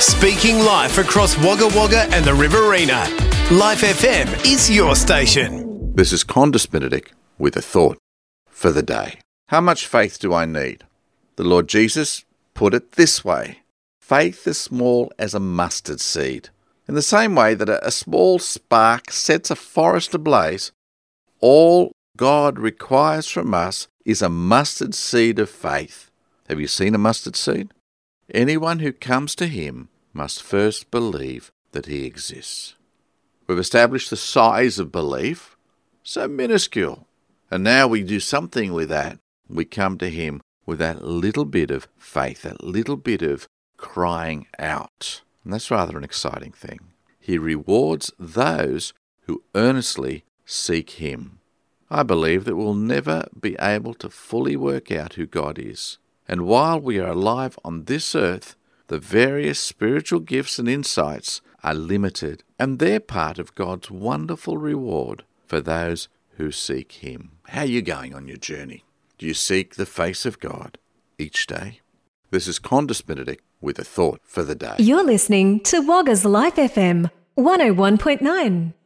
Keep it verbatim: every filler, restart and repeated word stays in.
Speaking life across Wagga Wagga and the Riverina. Life F M is your station. This is Condis Benedict with a thought for the day. How much faith do I need? The Lord Jesus put it this way. Faith is small as a mustard seed. In the same way that a, a small spark sets a forest ablaze, all God requires from us is a mustard seed of faith. Have you seen a mustard seed? Anyone who comes to him must first believe that he exists. We've established the size of belief, so minuscule. And now we do something with that. We come to him with that little bit of faith, that little bit of crying out. And that's rather an exciting thing. He rewards those who earnestly seek him. I believe that we'll never be able to fully work out who God is. And while we are alive on this earth, the various spiritual gifts and insights are limited, and they're part of God's wonderful reward for those who seek him. How are you going on your journey? Do you seek the face of God each day? This is Condis Benedict with a thought for the day. You're listening to Wagga's Life F M one oh one point nine.